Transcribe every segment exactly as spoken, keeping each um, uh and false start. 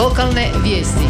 Lokalne vijesti.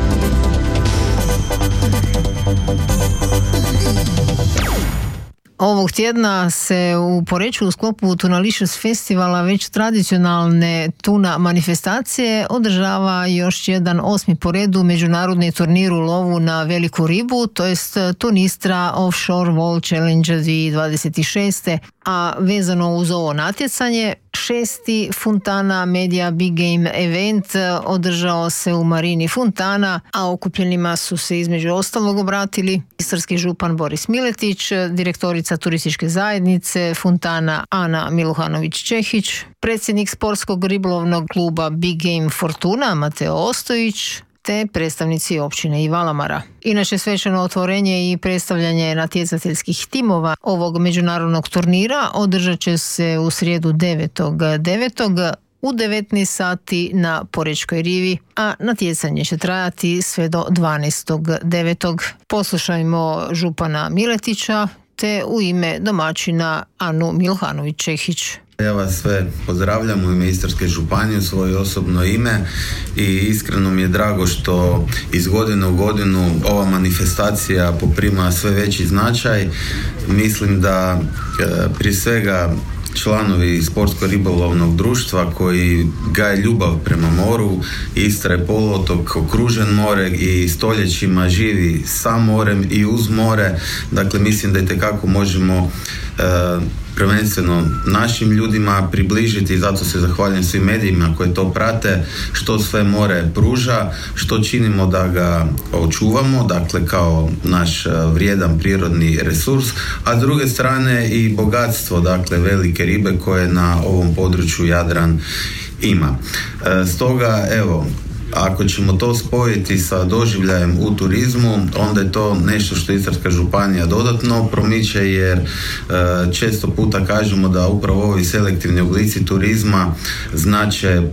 Ovog tjedna se u Poreču u sklopu Tunalicious festivala već tradicionalne tuna manifestacije održava još jedan osmi po redu međunarodni turnir u lovu na veliku ribu, to jest Tunistra Offshore Wall Challenge dvije tisuće dvadeset šest. A vezano uz ovo natjecanje, šesti Funtana Media Big Game Event održao se u marini Funtana, a okupljenima su se između ostalog obratili istarski župan Boris Miletić, direktorica turističke zajednice Funtana Ana Miluhanović-Čehić, predsjednik sportskog ribolovnog kluba Big Game Fortuna Mateo Ostojić, te predstavnici općine i Valamara. Inače, svečano otvorenje i predstavljanje natjecateljskih timova ovog međunarodnog turnira održat će se u srijedu devetog devetog u devetnaest sati na Porečkoj rivi, a natjecanje će trajati sve do dvanaestog devetog. Poslušajmo župana Miletića te u ime domaćina Anu Miluhanović-Čehić. Ja vas sve pozdravljam u ime Istarske županije, u svoje osobno ime, i iskreno mi je drago što iz godine u godinu ova manifestacija poprima sve veći značaj. Mislim da e, prije svega članovi sportsko-ribolovnog društva koji gaje ljubav prema moru, Istra je poluotok okružen more i stoljećima živi sa morem i uz more, dakle mislim da itekako možemo e, prvenstveno našim ljudima približiti, i zato se zahvaljujem svim medijima koji to prate, što sve more pruža, što činimo da ga očuvamo, dakle kao naš vrijedan prirodni resurs, a s druge strane i bogatstvo, dakle velike ribe koje na ovom području Jadran ima. E, stoga, evo, ako ćemo to spojiti sa doživljajem u turizmu, onda je to nešto što Istarska županija dodatno promiče, jer e, često puta kažemo da upravo ovi selektivni oblici turizma znače e,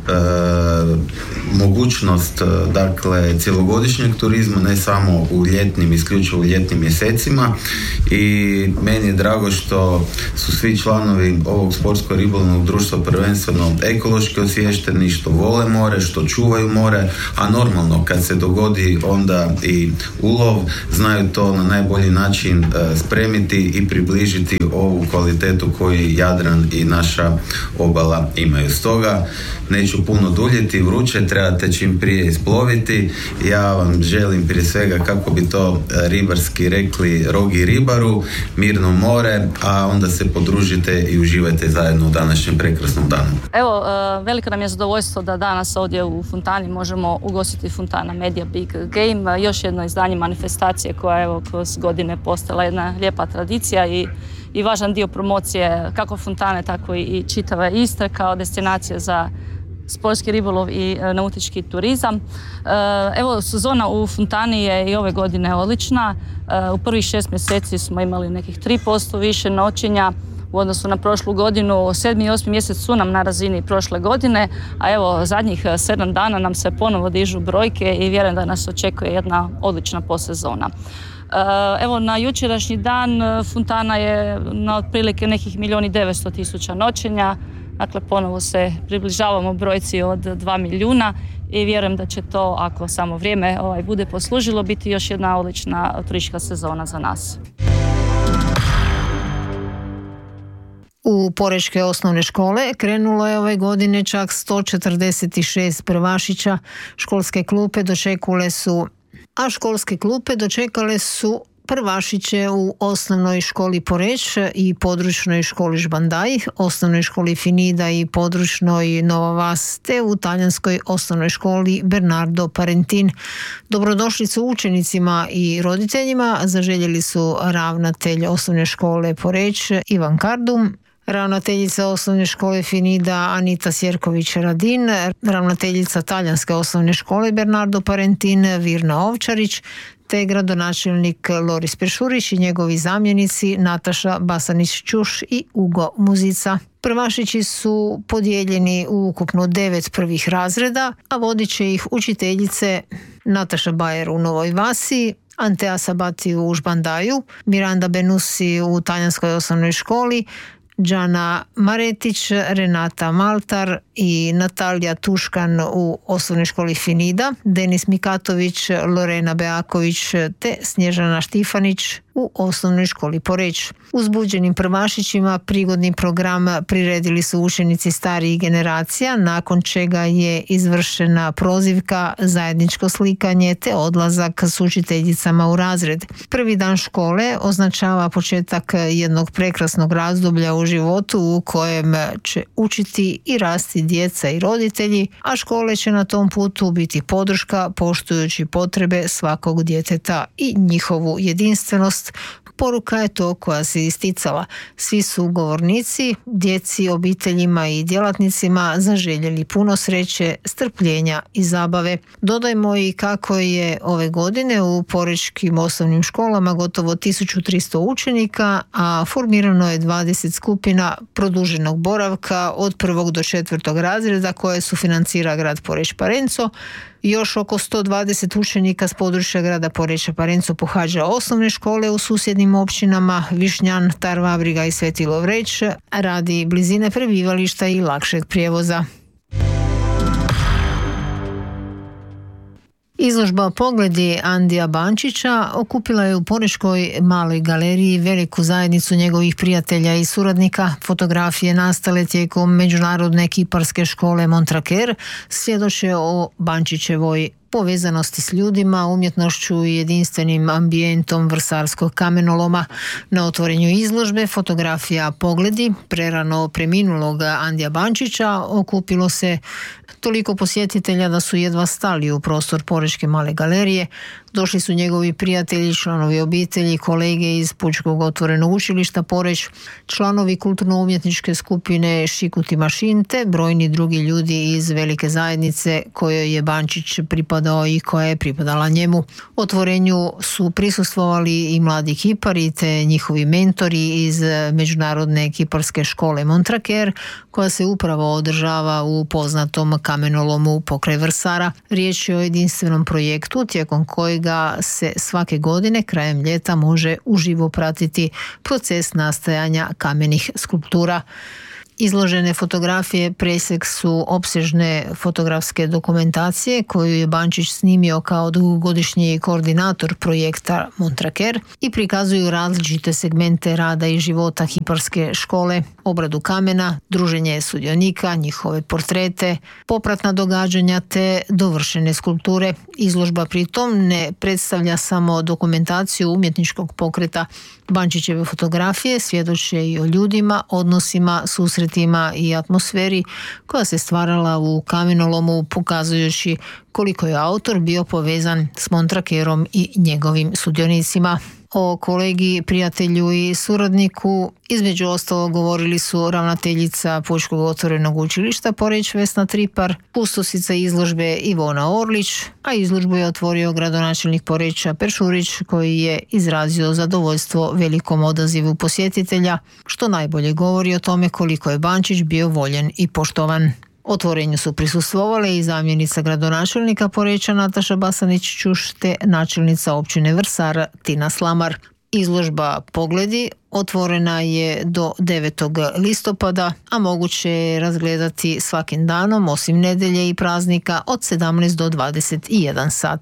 mogućnost dakle cjelogodišnjeg turizma, ne samo u ljetnim, isključivo u ljetnim mjesecima, i meni je drago što su svi članovi ovog sportsko-ribolovnog društva prvenstveno ekološki osviješteni, što vole more, što čuvaju more, a normalno kad se dogodi onda i ulov, znaju to na najbolji način e, spremiti i približiti ovu kvalitetu koju Jadran i naša obala imaju. Stoga neću puno duljiti, vruće, trebate čim prije isploviti. Ja vam želim prije svega, kako bi to ribarski rekli, rogi ribaru, mirno more, a onda se podružite i uživajte zajedno u današnjem prekrasnom danu. Evo, veliko nam je zadovoljstvo da danas ovdje u Funtani možemo ugostiti Funtana Media Big Game, još jedno izdanje manifestacije koja evo kroz godine postala jedna lijepa tradicija i, i važan dio promocije kako Funtane, tako i čitave Istre kao destinacije za sportski ribolov i nautički turizam. Evo, sezona u Funtani je i ove godine odlična. U prvih šest mjeseci smo imali nekih tri posto više noćenja u odnosu na prošlu godinu. Sedmi i osmi mjesec su nam na razini prošle godine, a evo zadnjih sedam dana nam se ponovo dižu brojke i vjerujem da nas očekuje jedna odlična posezona. Evo, na jučerašnji dan Funtana je na otprilike nekih milijun i devetsto tisuća noćenja. Dakle, ponovo se približavamo brojci od dva milijuna i vjerujem da će to, ako samo vrijeme ovaj, bude poslužilo, biti još jedna odlična turistička sezona za nas. U porečke osnovne škole krenulo je ove godine čak sto četrdeset šest prvašića. Školske klupe dočekale su, a školske klupe dočekale su prvašiće u osnovnoj školi Poreć i područnoj školi Žbandaj, osnovnoj školi Finida i područnoj Nova Vas, te u talijanskoj osnovnoj školi Bernardo Parentin. Dobrodošlicu učenicima i roditeljima zaželjeli su ravnatelj osnovne škole Poreć Ivan Kardum, ravnateljica osnovne škole Finida Anita Sjerković-Radin, ravnateljica talijanske osnovne škole Bernardo Parentin Virna Ovčarić, te gradonačelnik Loris Peršurić i njegovi zamjenici Nataša Basanić-Ćuš i Ugo Muzica. Prvašići su podijeljeni u ukupno devet prvih razreda, a vodit će ih učiteljice Nataša Bajer u Novoj Vasi, Antea Sabati u Žbandaju, Miranda Benusi u talijanskoj osnovnoj školi, Đana Maretić, Renata Maltar i Natalija Tuškan u osnovnoj školi Finida, Denis Mikatović, Lorena Beaković te Snježana Štifanić u osnovnoj školi Poreč. Uzbuđenim prvašićima prigodni program priredili su učenici starijih generacija, nakon čega je izvršena prozivka, zajedničko slikanje te odlazak s učiteljicama u razred. Prvi dan škole označava početak jednog prekrasnog razdoblja u životu u kojem će učiti i rasti djeca i roditelji, a škole će na tom putu biti podrška poštujući potrebe svakog djeteta i njihovu jedinstvenost. Poruka je to koja se isticala. Svi su govornici, djeci, obiteljima i djelatnicima zaželjeli puno sreće, strpljenja i zabave. Dodajmo i kako je ove godine u porečkim osnovnim školama gotovo tisuću tristo učenika, a formirano je dvadeset skupina produženog boravka od prvog do četvrtog razreda koje sufinancira grad Poreč Parenco. Još oko sto dvadeset učenika s područja grada Poreča Parenco pohađa osnovne škole u susjednim općinama Višnjan, Tarvabriga i Sveti Lovreć radi blizine prebivališta i lakšeg prijevoza. Izložba Pogledi Andija Bančića okupila je u Porečkoj maloj galeriji veliku zajednicu njegovih prijatelja i suradnika. Fotografije nastale tijekom međunarodne kiparske škole Montraker svjedoče o Bančićevoj povezanosti s ljudima, umjetnošću i jedinstvenim ambijentom vrsarskog kamenoloma. Na otvorenju izložbe fotografija Pogledi prerano preminulog Andija Bančića okupilo se toliko posjetitelja da su jedva stali u prostor Porečke male galerije. Došli su njegovi prijatelji, članovi obitelji, kolege iz Pučkog otvorenog učilišta Poreč, članovi kulturno-umjetničke skupine Šikuti Mašin te brojni drugi ljudi iz velike zajednice kojoj je Bančić pripadao i koja je pripadala njemu. Otvorenju su prisustvovali i mladi kipari te njihovi mentori iz međunarodne kiparske škole Montraker, koja se upravo održava u poznatom kamenolomu pokraj Vrsara. Riječ je o jedinstvenom projektu tijekom kojega se svake godine krajem ljeta može uživo pratiti proces nastajanja kamenih skulptura. Izložene fotografije presjek su opsežne fotografske dokumentacije koju je Bančić snimio kao dugogodišnji koordinator projekta Montraker i prikazuju različite segmente rada i života kiparske škole, obradu kamena, druženje sudionika, njihove portrete, popratna događanja te dovršene skulpture. Izložba pritom ne predstavlja samo dokumentaciju umjetničkog pokreta. Bančićeve fotografije svjedoče i o ljudima, odnosima, susretima i atmosferi koja se stvarala u kamenolomu, pokazujući koliko je autor bio povezan s Montrakerom i njegovim sudionicima. O kolegi, prijatelju i suradniku između ostalog govorili su ravnateljica Pučkog otvorenog učilišta Poreč Vesna Tripar, kustosica izložbe Ivona Orlić, a izložbu je otvorio gradonačelnik Poreča Peršurić koji je izrazio zadovoljstvo velikom odazivu posjetitelja, što najbolje govori o tome koliko je Bančić bio voljen i poštovan. Otvorenju su prisustvovale i zamjenica gradonačelnika Poreča Nataša Basanić-Čuš te načelnica općine Vrsar Tina Slamar. Izložba Pogledi otvorena je do devetog listopada, a moguće je razgledati svakim danom osim nedjelje i praznika od sedamnaest do dvadeset jedan sat.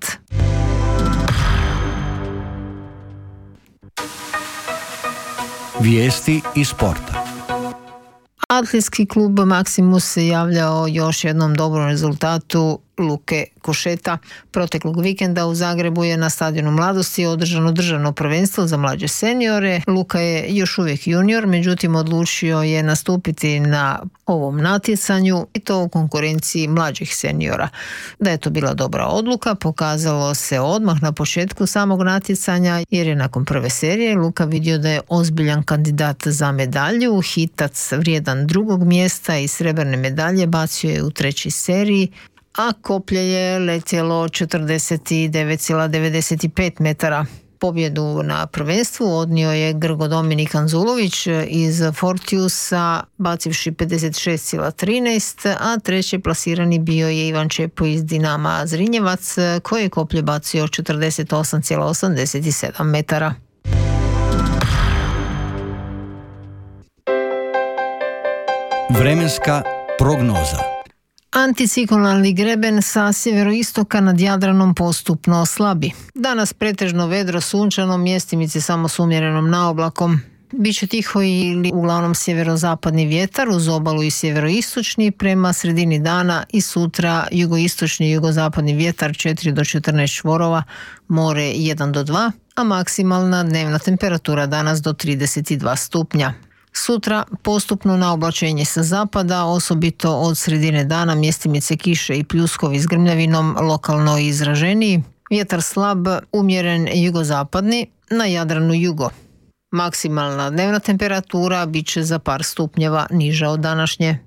Vijesti iz sporta. Atletski klub Maksimus se javljao još jednom dobrom rezultatu Luke Košeta. Proteklog vikenda u Zagrebu je na stadionu Mladosti održano državno prvenstvo za mlađe seniore. Luka je još uvijek junior, međutim odlučio je nastupiti na ovom natjecanju i to u konkurenciji mlađih seniora. Da je to bila dobra odluka pokazalo se odmah na početku samog natjecanja, jer je nakon prve serije Luka vidio da je ozbiljan kandidat za medalju. Hitac vrijedan drugog mjesta i srebrne medalje bacio je u trećoj seriji, a koplje je letjelo četrdeset devet zarez devedeset pet metara. Pobjedu na prvenstvu odnio je Grgo Dominik Anzulović iz Fortiusa bacivši pedeset šest zarez trinaest, a treći plasirani bio je Ivan Čepo iz Dinama Zrinjevac koji je koplje bacio četrdeset osam zarez osamdeset sedam metara. Vremenska prognoza. Anticiklonalni greben sa sjeveroistoka nad Jadranom postupno slabi. Danas pretežno vedro, sunčano, mjestimice samo s umjerenom naoblakom. Biće tiho ili uglavnom sjeverozapadni vjetar uz obalu i sjeveroistočni, prema sredini dana i sutra jugoistočni i jugozapadni vjetar četiri do četrnaest čvorova, more jedan do dva, a maksimalna dnevna temperatura danas do trideset dva stupnja. Sutra postupno naoblačenje sa zapada, osobito od sredine dana mjestimice kiše i pljuskovi s grmljavinom, lokalno izraženiji. Vjetar slab, umjeren jugozapadni, na Jadranu jugo. Maksimalna dnevna temperatura bit će za par stupnjeva niža od današnje.